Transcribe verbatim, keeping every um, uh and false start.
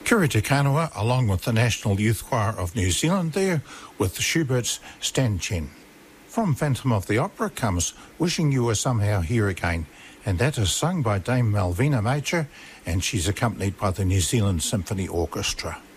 Kia ora te Kanawa, along with the National Youth Choir of New Zealand there with Schubert's Stan Chen. From Phantom of the Opera comes Wishing You Were Somehow Here Again, and that is sung by Dame Malvina Major, and she's accompanied by the New Zealand Symphony Orchestra.